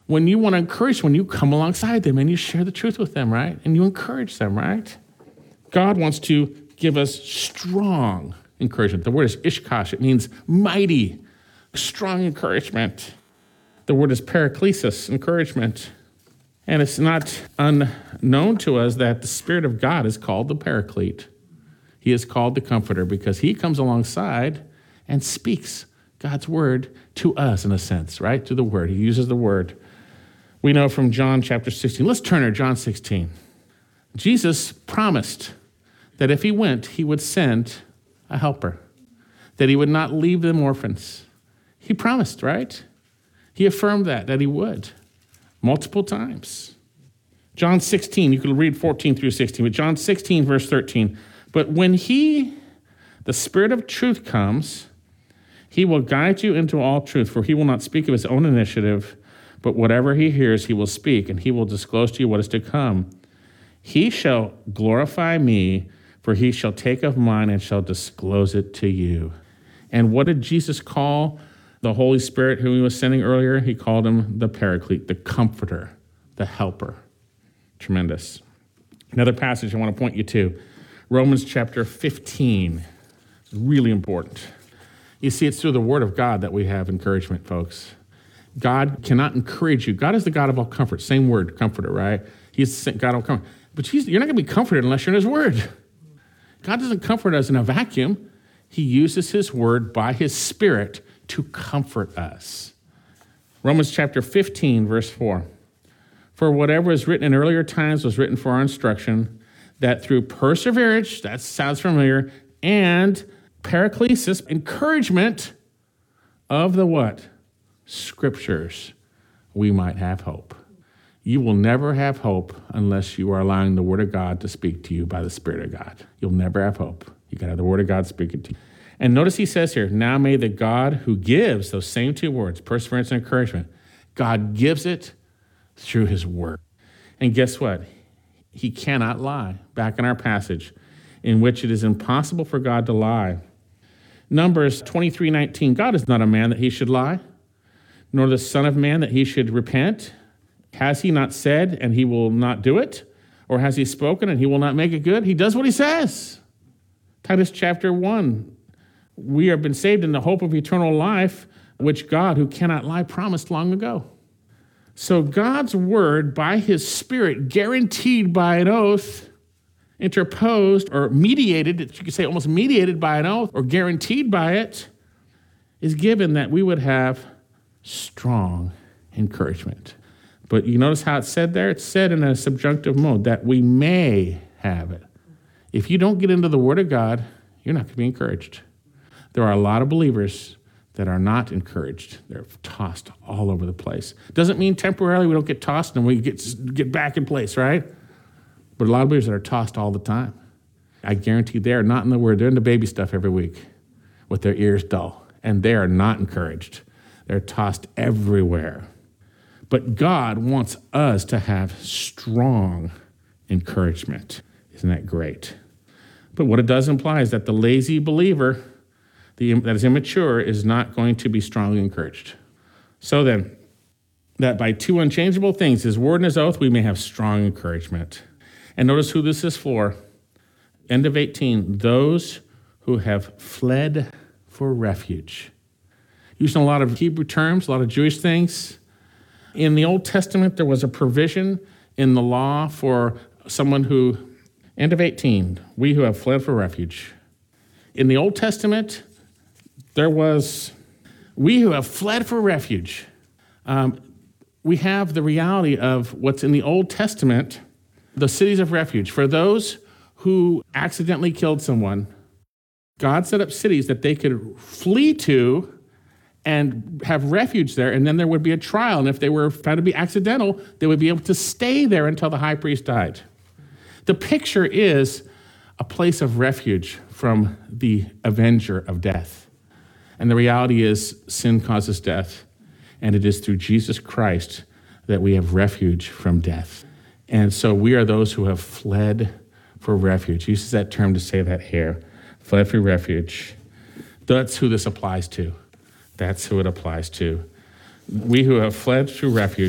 When you want to encourage someone, you come alongside them and you share the truth with them, right? And you encourage them, right? God wants to give us strong encouragement. The word is ishkosh. It means mighty, strong encouragement. The word is paraklesis, encouragement. And it's not unknown to us that the Spirit of God is called the Paraclete. He is called the Comforter because he comes alongside and speaks God's word to us in a sense, right? To the word. He uses the word. We know from John chapter 16. Let's turn to John 16. Jesus promised that if he went, he would send a helper, that he would not leave them orphans. He promised, right? He affirmed that he would multiple times. John 16, you could read 14 through 16, but John 16, verse 13. But when he, the Spirit of truth, comes, he will guide you into all truth, for he will not speak of his own initiative, but whatever he hears, he will speak, and he will disclose to you what is to come. He shall glorify me, for he shall take of mine and shall disclose it to you. And what did Jesus call the Holy Spirit whom he was sending earlier? He called him the Paraclete, the Comforter, the Helper. Tremendous. Another passage I want to point you to, Romans chapter 15. It's really important. You see, it's through the Word of God that we have encouragement, folks. God cannot encourage you. God is the God of all comfort. Same word, comforter, right? He's the God of all comfort. But you're not going to be comforted unless you're in his Word. God doesn't comfort us in a vacuum. He uses his Word by his Spirit to comfort us. Romans chapter 15, verse 4. For whatever was written in earlier times was written for our instruction, that through perseverance, that sounds familiar, and paraklesis, encouragement of the what? Scriptures, we might have hope. You will never have hope unless you are allowing the Word of God to speak to you by the Spirit of God. You'll never have hope. You got to have the Word of God speaking to you. And notice he says here, now may the God who gives those same two words, perseverance and encouragement, God gives it through his Word. And guess what? He cannot lie. Back in our passage, in which it is impossible for God to lie. Numbers 23:19, God is not a man that he should lie, nor the Son of Man that he should repent. Has he not said, and he will not do it? Or has he spoken, and he will not make it good? He does what he says. Titus chapter 1, we have been saved in the hope of eternal life, which God, who cannot lie, promised long ago. So God's word, by his Spirit, guaranteed by an oath, interposed or mediated, you could say almost mediated by an oath or guaranteed by it, is given that we would have strong encouragement. But you notice how it's said there? It's said in a subjunctive mode, that we may have it. If you don't get into the Word of God, you're not going to be encouraged. There are a lot of believers that are not encouraged. They're tossed all over the place. Doesn't mean temporarily we don't get tossed and we get back in place, right? But a lot of believers that are tossed all the time. I guarantee they are not in the Word. They're in the baby stuff every week with their ears dull. And they are not encouraged. They're tossed everywhere. But God wants us to have strong encouragement. Isn't that great? But what it does imply is that the lazy believer, that is immature, is not going to be strongly encouraged. So then, that by two unchangeable things, his word and his oath, we may have strong encouragement. And notice who this is for. End of 18, those who have fled for refuge. Using a lot of Hebrew terms, a lot of Jewish things. In the Old Testament, there was a provision in the law for someone who, end of 18, we who have fled for refuge. In the Old Testament, there was, we who have fled for refuge. We have the reality of what's in the Old Testament, the cities of refuge. For those who accidentally killed someone, God set up cities that they could flee to and have refuge there, and then there would be a trial. And if they were found to be accidental, they would be able to stay there until the high priest died. The picture is a place of refuge from the avenger of death. And the reality is sin causes death, and it is through Jesus Christ that we have refuge from death. And so we are those who have fled for refuge. He uses that term to say that here, fled for refuge. That's who this applies to. That's who it applies to. We who have fled to refuge